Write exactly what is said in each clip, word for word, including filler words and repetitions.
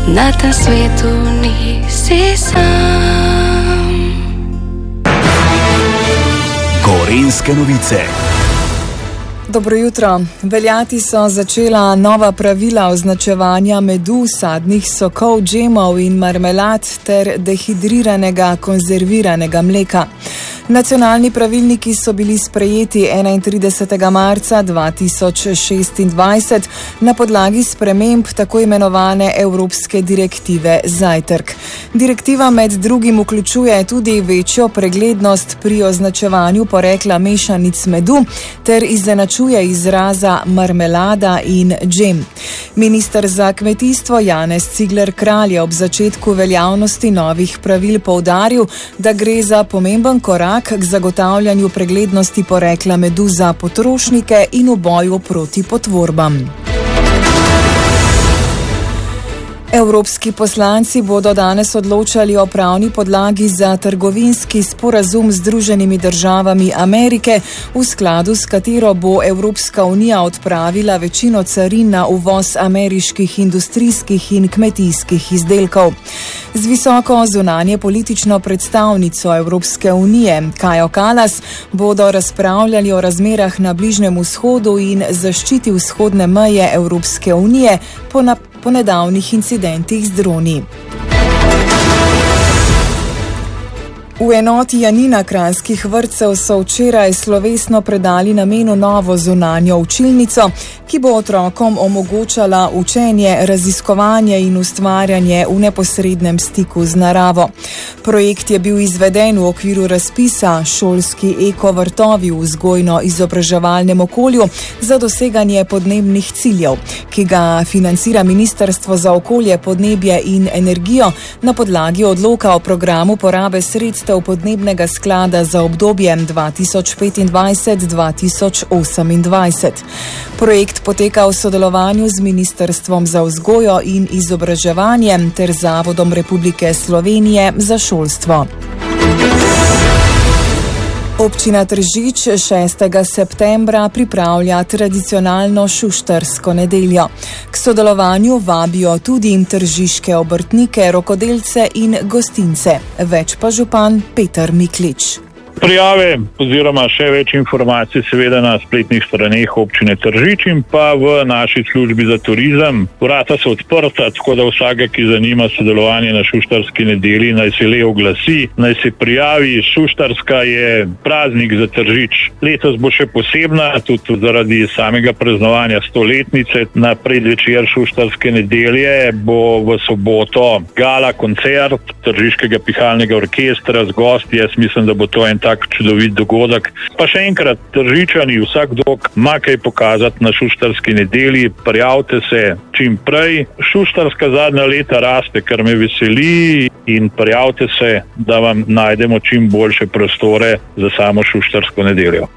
na tem svetu nisi sam. Gorenjske novice. Dobro jutro. Veljati so začela nova pravila označevanja medu, sadnih sokov, džemov in marmelad ter dehidriranega konzerviranega mleka. Nacionalni pravilniki so bili sprejeti enaintridesetega marca dva tisoč šestindvajset na podlagi sprememb tako imenovane Evropske direktive Zajtrk. Direktiva med drugim vključuje tudi večjo preglednost pri označevanju porekla mešanic medu ter izenačuje izraza marmelada in džem. Minister za kmetijstvo Janez Cigler Kralj je ob začetku veljavnosti novih pravil poudaril, da gre za pomemben korak k zagotavljanju preglednosti porekla medu za potrošnike in v boju proti potvorbam. Evropski poslanci bodo danes odločali o pravni podlagi za trgovinski sporazum z Združenimi državami Amerike, v skladu s katero bo Evropska unija odpravila večino carin na uvoz ameriških industrijskih in kmetijskih izdelkov. Z visoko zunanje politično predstavnico Evropske unije, Kajo Kallas, bodo razpravljali o razmerah na Bližnjem vzhodu in zaščiti vzhodne meje Evropske unije po napredku po nedavnih incidentih z droni. V enoti Janina kranjskih vrtcev so včeraj slovesno predali namenu novo zunanjo učilnico, ki bo otrokom omogočala učenje, raziskovanje in ustvarjanje v neposrednem stiku z naravo. Projekt je bil izveden v okviru razpisa Šolski eko-vrtovi v vzgojno-izobraževalnem okolju za doseganje podnebnih ciljev, ki ga financira Ministrstvo za okolje, podnebje in energijo na podlagi odloka o programu porabe sredstev podnebnega sklada za obdobje dva tisoč petindvajset do dva tisoč osemindvajset. Projekt poteka v sodelovanju z Ministrstvom za vzgojo in izobraževanje ter Zavodom Republike Slovenije za šolstvo. Občina Tržič šestega septembra pripravlja tradicionalno šuštarsko nedeljo. K sodelovanju vabijo tudi tržiške obrtnike, rokodelce in gostince. Več pa župan Peter Miklič. Prijave oziroma še več informacij seveda na spletnih straneh občine Tržič in pa v naši službi za turizem. Vrata so odprta, tako da vsakega, ki zanima sodelovanje na šuštarski nedelji, naj se le oglasi, naj se prijavi. Šuštarska je praznik za Tržič. Letos bo še posebna, tudi zaradi samega praznovanja stoletnice. Na predvečer šuštarske nedelje bo v soboto gala koncert Tržiškega pihalnega orkestra z gosti. Jaz mislim, da bo to en tak čudovit dogodek. Pa še enkrat, Tržičani, vsakdo ima kaj pokazati na šuštarski nedelji, prijavite se čim prej. Šuštarska zadnja leta raste, kar me veseli, in prijavite se, da vam najdemo čim boljše prostore za samo šuštarsko nedeljo.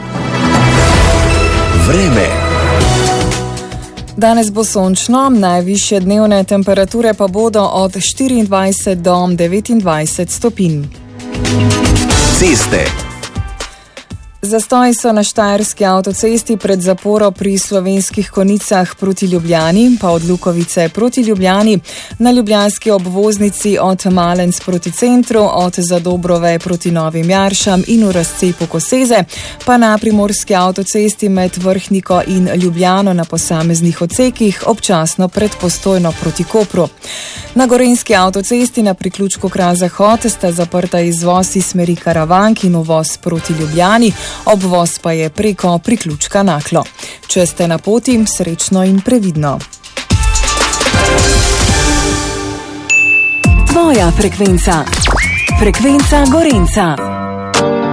Vreme. Danes bo sončno, najvišje dnevne temperature pa bodo od štiriindvajset do devetindvajset stopinj. Ceste. Zastoji so na Štajerski avtocesti pred zaporo pri Slovenskih Konjicah proti Ljubljani, pa od Lukovice proti Ljubljani, na ljubljanski obvoznici od Malenc proti centru, od Zadobrove proti Novim Jaršam in v razcepu Koseze, pa na Primorski avtocesti med Vrhniko in Ljubljano na posameznih odsekih, občasno pred Postojno proti Kopru. Na Gorenjski avtocesti na priključku Kranj-Zahod sta zaprta izvoz iz smeri Karavank in uvoz proti Ljubljani, obvoz pa je preko priključka Naklo. Če ste na poti, srečno in previdno. Tvoja frekvenca. Frekvenca Gorenca.